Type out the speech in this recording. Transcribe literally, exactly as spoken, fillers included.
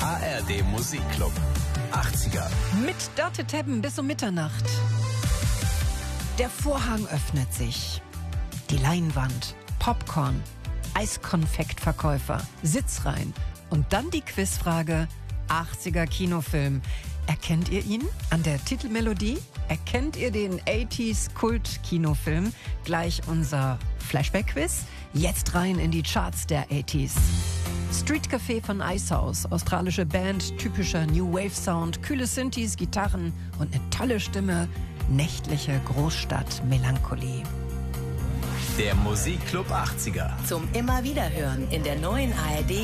A R D Musikclub achtziger. Mit Dörte Tebben bis um Mitternacht. Der Vorhang öffnet sich. Die Leinwand, Popcorn, Eiskonfektverkäufer, Sitzreihen und dann die Quizfrage: achtziger Kinofilm. Erkennt ihr ihn an der Titelmelodie? Erkennt ihr den achtziger-Kult-Kinofilm? Gleich unser Flashback-Quiz. Jetzt rein in die Charts der achtziger. Street Café von Icehouse, australische Band, typischer New Wave Sound, kühle Synthes, Gitarren und eine tolle Stimme, nächtliche Großstadt-Melancholie. Der Musikclub achtziger. Zum immer wieder hören in der neuen A R D